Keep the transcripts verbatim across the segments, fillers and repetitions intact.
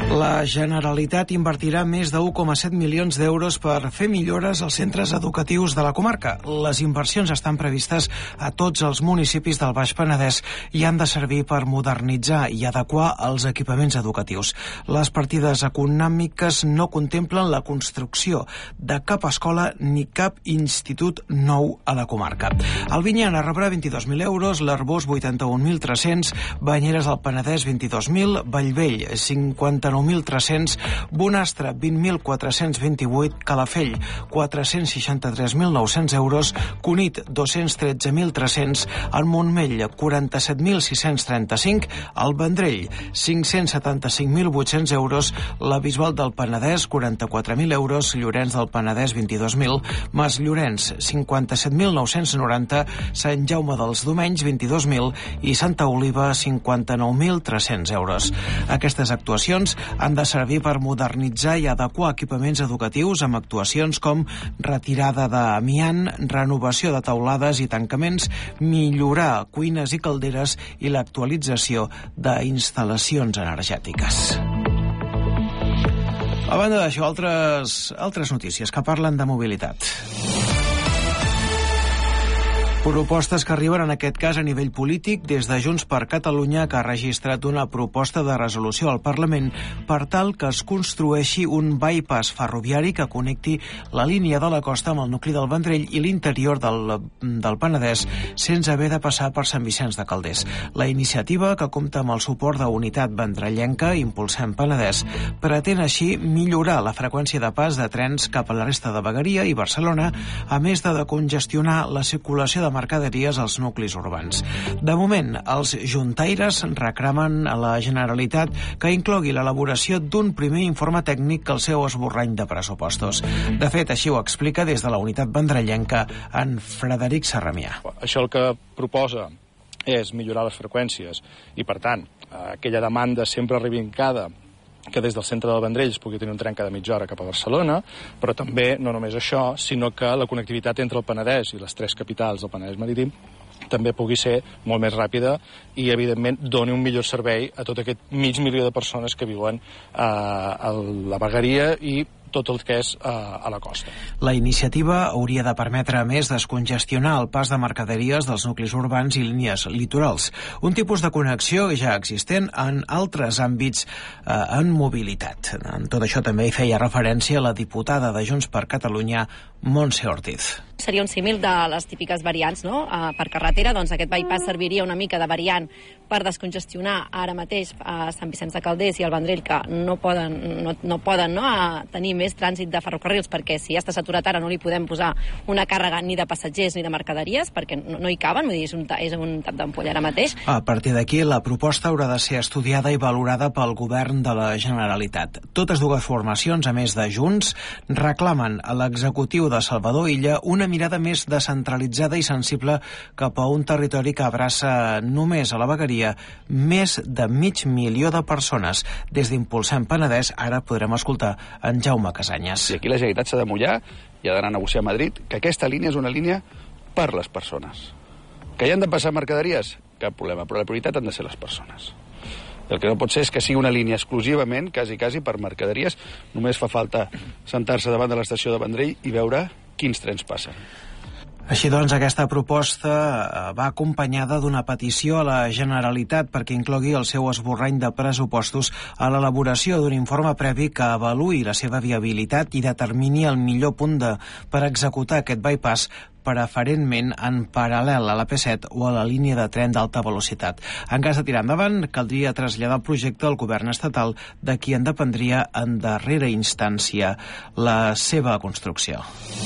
La Generalitat invertirà més de u coma set milions d'euros per fer millores als centres educatius de la comarca. Les inversions estan previstes a tots els municipis del Baix Penedès i han de servir per modernitzar i adequar els equipaments educatius. Les partides econòmiques no contemplen la construcció de cap escola ni cap institut nou a la comarca. Albinyana rebrà vint-i-dos mil euros, l'Arboç vuitanta-un mil tres-cents, Banyeres del Penedès vint-i-dos mil, Bellvei cinquanta-nou mil tres-cents, Bonastre vint mil quatre-cents vint-i-vuit, Calafell quatre-cents seixanta-tres mil nou-cents euros, Cunit dos-cents tretze mil tres-cents, el Montmell quaranta-set mil sis-cents trenta-cinc, el Vendrell cinc-cents setanta-cinc mil vuit-cents euros, la Bisbal del Penedès quaranta-quatre mil euros, Llorenç del Penedès vint-i-dos mil, Mas Llorenç cinquanta-set mil nou-cents noranta, Sant Jaume dels Domenys vint-i-dos mil i Santa Oliva cinquanta-nou mil tres-cents euros. Aquestes actuacions han de servir per modernitzar i adequar equipaments educatius amb actuacions com retirada d'amiant, renovació de teulades i tancaments, millorar cuines i calderes i l'actualització d'instal·lacions energètiques. A banda d'això, altres, altres notícies que parlen de mobilitat. Propostes que arriben en aquest cas a nivell polític des de Junts per Catalunya, que ha registrat una proposta de resolució al Parlament per tal que es construeixi un bypass ferroviari que connecti la línia de la costa amb el nucli del Vendrell i l'interior del, del Penedès sense haver de passar per Sant Vicenç de Calders. La iniciativa, que compta amb el suport de Unitat Vendrellenca Impulsem Penedès, pretén així millorar la freqüència de pas de trens cap a la resta de Vegueria i Barcelona, a més de decongestionar la circulació de mercaderies als nuclis urbans. De moment, els juntaires reclamen a la Generalitat que inclogui l'elaboració d'un primer informe tècnic al seu esborrany de pressupostos. De fet, així ho explica des de la Unitat Vendrellenca en Frederic Sarramià. Això el que proposa és millorar les freqüències i, per tant, aquella demanda sempre reivindicada que des del centre del Vendrell es pugui tenir un tren cada mitja hora cap a Barcelona, però també, no només això, sinó que la connectivitat entre el Penedès i les tres capitals del Penedès Marítim també pugui ser molt més ràpida i, evidentment, doni un millor servei a tot aquest mig milió de persones que viuen eh, a la Vegueria i tot el que és eh, a la costa. La iniciativa hauria de permetre, a més, descongestionar el pas de mercaderies dels nuclis urbans i línies litorals, un tipus de connexió ja existent en altres àmbits eh, en mobilitat. En tot això també hi feia referència la diputada de Junts per Catalunya, Montse Ortiz. Seria un símil de les típiques variants, no? Uh, per carretera, doncs aquest bypass serviria una mica de variant per descongestionar ara mateix a Sant Vicenç de Calders i al Vendrell, que no poden, no, no poden no, a tenir més trànsit de ferrocarrils, perquè si ja està saturat ara no li podem posar una càrrega ni de passatgers ni de mercaderies, perquè no, no hi caben, vull dir, és un, és un tap d'ampolla ara mateix. A partir d'aquí, la proposta haurà de ser estudiada i valorada pel govern de la Generalitat. Totes dues formacions, a més de Junts, reclamen a l'executiu de Salvador Illa una mirada més descentralitzada i sensible cap a un territori que abraça només a la Vegueria més de mig milió de persones. Des d'Impulsem Penedès, ara podrem escoltar en Jaume Casanyes. I aquí la Generalitat s'ha de mullar i ha d'anar a negociar a Madrid que aquesta línia és una línia per les persones. Que hi han de passar mercaderies? Cap problema, però la prioritat han de ser les persones. El que no pot ser és que sigui una línia exclusivament, quasi, quasi, per mercaderies. Només fa falta sentar-se davant de l'estació de Vendrell i veure quins trens passen. Així doncs, aquesta proposta va acompanyada d'una petició a la Generalitat perquè inclogui el seu esborrany de pressupostos a l'elaboració d'un informe previ que avaluï la seva viabilitat i determini el millor punt de, per executar aquest bypass, preferentment en paral·lel a la P set o a la línia de tren d'alta velocitat. En cas de tirar endavant, caldria traslladar el projecte al govern estatal, de qui en dependria en darrera instància la seva construcció.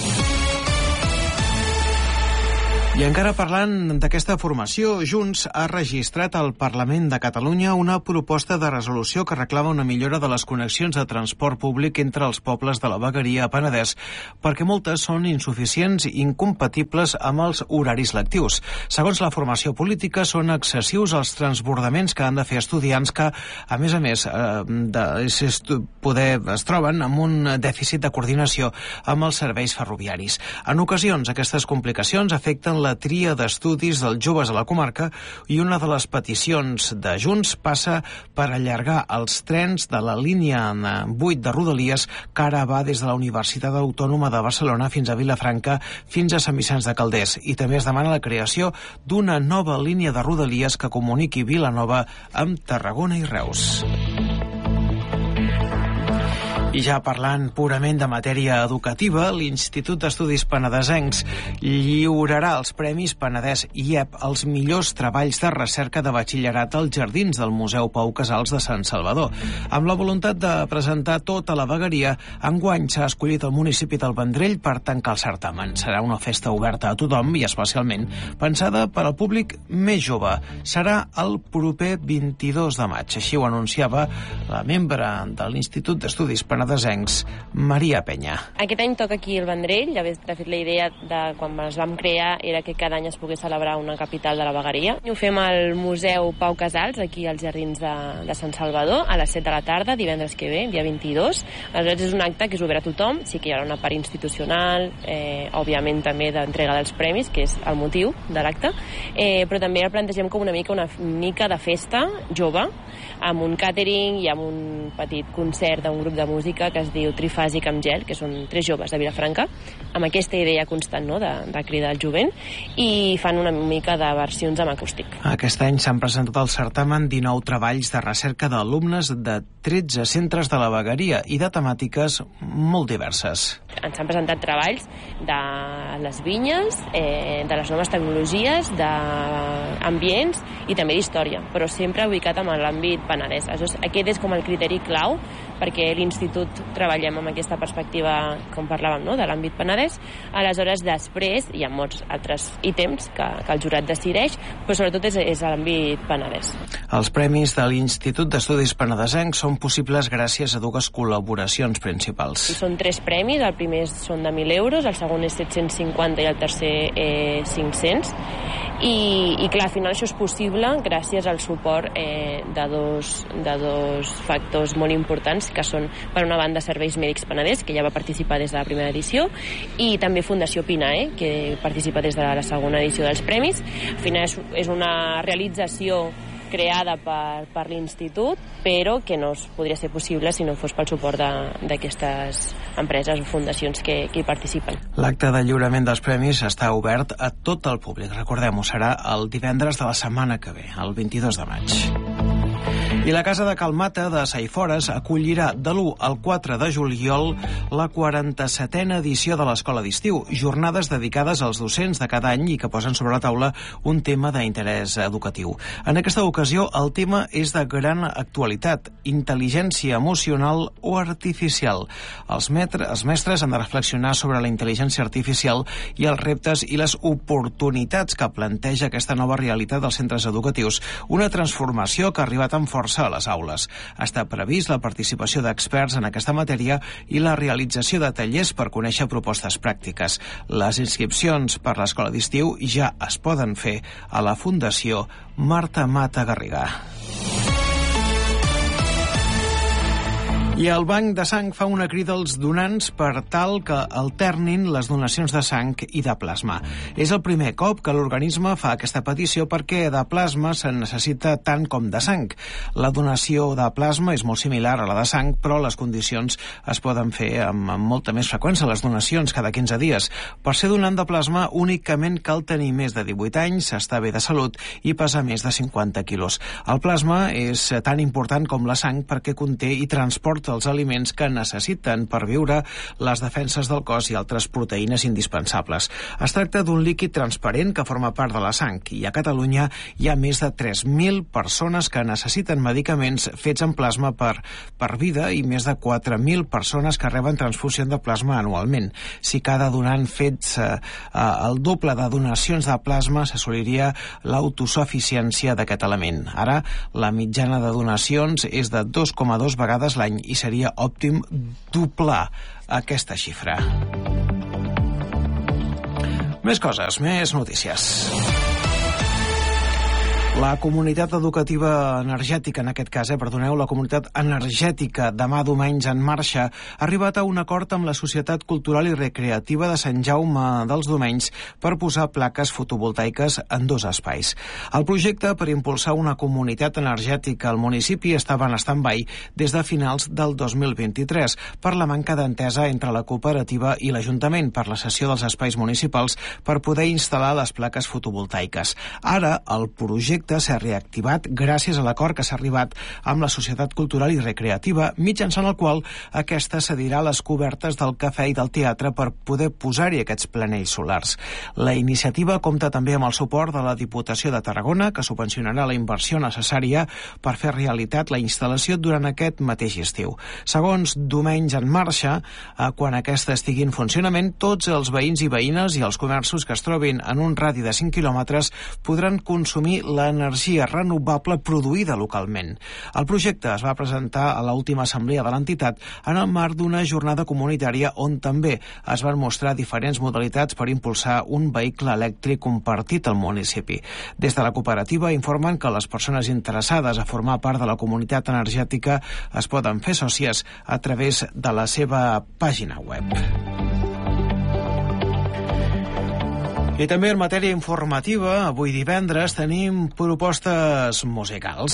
I encara parlant d'aquesta formació, Junts ha registrat al Parlament de Catalunya una proposta de resolució que reclama una millora de les connexions de transport públic entre els pobles de la Vegueria a Penedès, perquè moltes són insuficients i incompatibles amb els horaris lectius. Segons la formació política, són excessius els transbordaments que han de fer estudiants que, a més a més, eh, de, es, poder, es troben amb un dèficit de coordinació amb els serveis ferroviaris. En ocasions, aquestes complicacions afecten la la tria d'estudis dels joves a la comarca i una de les peticions de Junts passa per allargar els trens de la línia vuit de Rodalies que ara va des de la Universitat Autònoma de Barcelona fins a Vilafranca fins a Sant Vicenç de Calders, i també es demana la creació d'una nova línia de Rodalies que comuniqui Vilanova amb Tarragona i Reus. I ja parlant purament de matèria educativa, l'Institut d'Estudis Penedesencs lliurarà els Premis Penedès I E P als millors treballs de recerca de batxillerat als jardins del Museu Pau Casals de Sant Salvador. Amb la voluntat de presentar tota la vegueria, enguany s'ha escollit el municipi del Vendrell per tancar el certamen. Serà una festa oberta a tothom i especialment pensada per al públic més jove. Serà el proper vint-i-dos de maig. Així ho anunciava la membre de l'Institut d'Estudis Penedesencs, Maria Penya. Aquest any toca aquí el Vendrell. De fet, la idea de quan es vam crear era que cada any es pogués celebrar una capital de la vegueria. Ho fem al Museu Pau Casals, aquí als Jardins de, de Sant Salvador, a les set de la tarda, divendres que ve, dia vint-i-dos. Aleshores és un acte que és obert a tothom. Sí que hi haurà una part institucional, eh, òbviament també d'entrega dels premis, que és el motiu de l'acte, eh, però també el plantegem com una mica una mica de festa jove, amb un càtering i amb un petit concert d'un grup de música que es diu Trifàsic amb Gel, que són tres joves de Vilafranca, amb aquesta idea constant, no?, de, de cridar el jovent, i fan una mica de versions amb acústic. Aquest any s'han presentat al certamen dinou treballs de recerca d'alumnes de tretze centres de la vegueria i de temàtiques molt diverses. Ens han presentat treballs de les vinyes, eh, de les noves tecnologies, d'ambients i també d'història, però sempre ubicat en l'àmbit Penedès. Aleshores, aquest és com el criteri clau, perquè l'institut treballem amb aquesta perspectiva, com parlàvem, no?, de l'àmbit Penedès. Aleshores, després hi ha molts altres ítems que, que el jurat decideix, però sobretot és, és l'àmbit Penedès. Els premis de l'Institut d'Estudis Penedesencs són possibles gràcies a dues col·laboracions principals. I són tres premis, el primer són de mil euros, el segon és set-cents cinquanta i el tercer eh, cinc-cents. I, i clar, al final això és possible gràcies al suport eh, de, dos, de dos factors molt importants, que són, per una banda, Serveis Mèdics Penedès, que ja va participar des de la primera edició, i també Fundació Pinae, que participa des de la segona edició dels premis. Al final és, és una realització creada per, per l'Institut, però que no podria ser possible si no fos pel suport d'aquestes empreses o fundacions que, que hi participen. L'acte de lliurament dels premis està obert a tot el públic. Recordem-ho, serà el divendres de la setmana que ve, el vint-i-dos de maig. I la Casa de Calmata de Saifores acollirà de l'u al quatre de juliol la quaranta-setena edició de l'Escola d'Estiu, jornades dedicades als docents de cada any i que posen sobre la taula un tema d'interès educatiu. En aquesta ocasió, el tema és de gran actualitat, intel·ligència emocional o artificial. Els, metre, els mestres han de reflexionar sobre la intel·ligència artificial i els reptes i les oportunitats que planteja aquesta nova realitat dels centres educatius, una transformació que ha arribat amb força a les aules. Està previst la participació d'experts en aquesta matèria i la realització de tallers per conèixer propostes pràctiques. Les inscripcions per l'escola d'estiu ja es poden fer a la Fundació Marta Mata Garrigà. I el Banc de Sang fa una crida als donants per tal que alternin les donacions de sang i de plasma. És el primer cop que l'organisme fa aquesta petició perquè de plasma se'n necessita tant com de sang. La donació de plasma és molt similar a la de sang, però les condicions es poden fer amb, amb molta més freqüència, les donacions cada quinze dies. Per ser donant de plasma únicament cal tenir més de divuit anys, estar bé de salut i pesar més de cinquanta quilos. El plasma és tan important com la sang perquè conté i transporta els aliments que necessiten per viure, les defenses del cos i altres proteïnes indispensables. Es tracta d'un líquid transparent que forma part de la sang i a Catalunya hi ha més de tres mil persones que necessiten medicaments fets en plasma per, per vida i més de quatre mil persones que reben transfusió de plasma anualment. Si cada donant fets eh, el doble de donacions de plasma s'assoliria l'autosuficiència d'aquest element. Ara, la mitjana de donacions és de dos coma dos vegades l'any i seria òptim doblar aquesta xifra. Més coses, més notícies. La comunitat educativa energètica, en aquest cas, eh, perdoneu, la comunitat energètica Demà Domenys en Marxa ha arribat a un acord amb la Societat Cultural i Recreativa de Sant Jaume dels Domenys per posar plaques fotovoltaiques en dos espais. El projecte per impulsar una comunitat energètica al municipi estava en stand-by des de finals del dos mil vint-i-tres per la manca d'entesa entre la cooperativa i l'Ajuntament per la cessió dels espais municipals per poder instal·lar les plaques fotovoltaiques. Ara, el projecte s'ha reactivat gràcies a l'acord que s'ha arribat amb la Societat Cultural i Recreativa, mitjançant el qual aquesta cedirà les cobertes del cafè i del teatre per poder posar-hi aquests planells solars. La iniciativa compta també amb el suport de la Diputació de Tarragona, que subvencionarà la inversió necessària per fer realitat la instal·lació durant aquest mateix estiu. Segons Domenys en Marxa, quan aquesta estigui en funcionament, tots els veïns i veïnes i els comerços que es trobin en un radi de cinc quilòmetres podran consumir la energia renovable produïda localment. El projecte es va presentar a l'última assemblea de l'entitat en el marc d'una jornada comunitària on també es van mostrar diferents modalitats per impulsar un vehicle elèctric compartit al municipi. Des de la cooperativa informen que les persones interessades a formar part de la comunitat energètica es poden fer sòcies a través de la seva pàgina web. I també en matèria informativa, avui divendres tenim propostes musicals.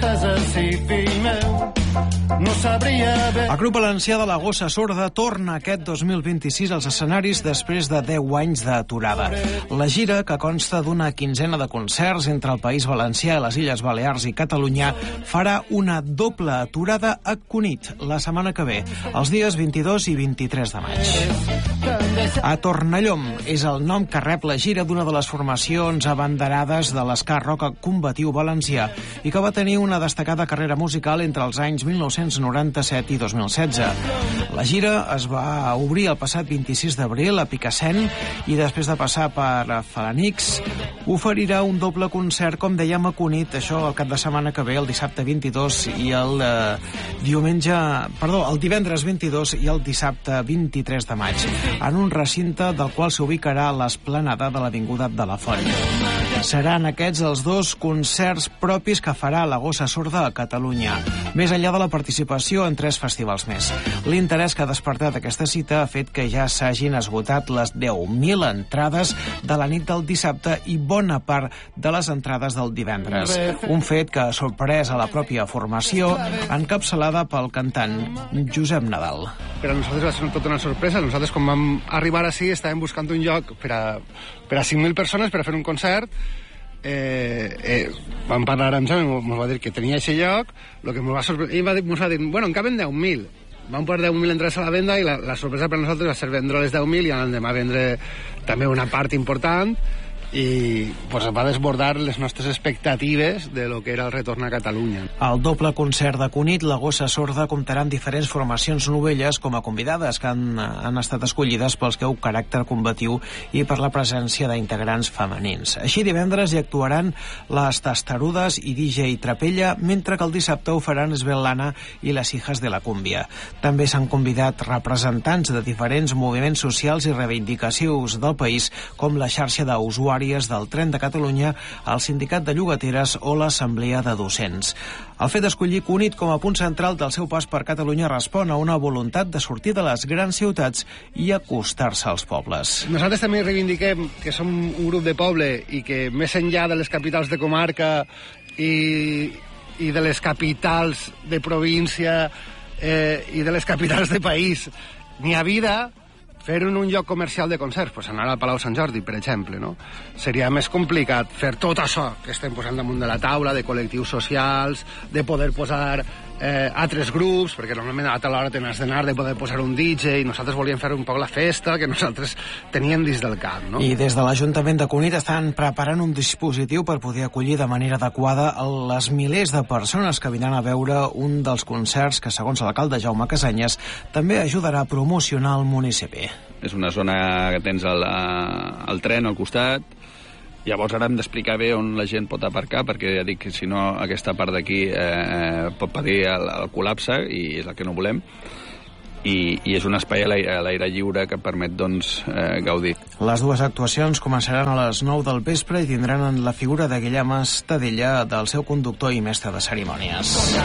El grup valencià de la Gossa Sorda torna aquest dos mil vint-i-sis als escenaris després de deu anys d'aturada. La gira, que consta d'una quinzena de concerts entre el País Valencià, les Illes Balears i Catalunya, farà una doble aturada a Cunit la setmana que ve, els dies vint-i-dos i vint-i-tres de maig. A Tornallom és el nom que rep la gira d'una de les formacions abanderades de l'esca rock combatiu valencià i que va tenir una destacada carrera musical entre els anys mil nou-cents noranta-set i dos mil setze. La gira es va obrir el passat vint-i-sis d'abril a Picassent i després de passar per Falanix oferirà un doble concert, com dèiem, a Cunit, això el cap de setmana que ve, el dissabte vint-i-dos i el eh, diumenge, perdó, el divendres vint-i-dos i el dissabte vint-i-tres de maig, en un recinte del qual s'ubicarà l'esplanada de l'Avinguda de la Font. Seran aquests els dos concerts propis que farà la Gossa Sorda a Catalunya, més enllà de la participació en tres festivals més. L'interès que ha despertat aquesta cita ha fet que ja s'hagin esgotat les deu mil entrades de la nit del dissabte i bona part de les entrades del divendres. Un fet que ha sorprès a la pròpia formació, encapçalada pel cantant Josep Nadal. Per a nosaltres va ser tota una sorpresa. Nosaltres, quan vam arribar així, estàvem buscant un lloc per a, per a cinc mil persones per a fer un concert. Eh, eh, vam parlar amb Jaume, ens va dir que tenia aquest lloc. Lo que ens va sorprendre, ell va dir, va dir, bueno, en caben deu mil. Vam posar deu mil entrades a la venda i la, la sorpresa per a nosaltres va ser vendre les deu mil i l'endemà vendre també una part important i pues, va desbordar les nostres expectatives de lo que era el retorn a Catalunya. Al doble concert de Cunit, la Gossa Sorda comptarà amb diferents formacions novelles com a convidades que han, han estat escollides pel seu caràcter combatiu i per la presència d'integrants femenins. Així, divendres hi actuaran les Tastarudes i D J Trapella, mentre que el dissabte ho faran Svetlana i les Hijas de la Cúmbia. També s'han convidat representants de diferents moviments socials i reivindicatius del país, com la xarxa d'usuaris del Tren de Catalunya, el Sindicat de Llogateres o l'Assemblea de Docents. El fet d'escollir Cunit com a punt central del seu pas per Catalunya respon a una voluntat de sortir de les grans ciutats i acostar-se als pobles. Nosaltres també reivindiquem que som un grup de poble i que més enllà de les capitals de comarca i, i de les capitals de província eh, i de les capitals de país n'hi ha vida. Fer en un lloc comercial de concerts, pues anar al Palau Sant Jordi, per exemple, no? Seria més complicat fer tot això que estem posant damunt de la taula, de col·lectius socials, de poder posar eh, altres grups, perquè normalment a tal hora tens d'anar, de poder posar un D J, i nosaltres volíem fer un poc la festa que nosaltres teníem dins del cap, no? I des de l'Ajuntament de Cunit estan preparant un dispositiu per poder acollir de manera adequada les milers de persones que vindran a veure un dels concerts que, segons l'alcalde Jaume Casanyes, també ajudarà a promocionar el municipi. És una zona que tens el, el tren al costat, llavors ara hem d'explicar bé on la gent pot aparcar, perquè ja dic que si no aquesta part d'aquí eh, pot patir el, el col·lapse i és el que no volem. i, i és un espai a l'aire, a l'aire lliure que permet doncs, eh, gaudir. Les dues actuacions començaran a les nou del vespre i tindran la figura de Guillem Estadella, del seu conductor i mestre de cerimònies.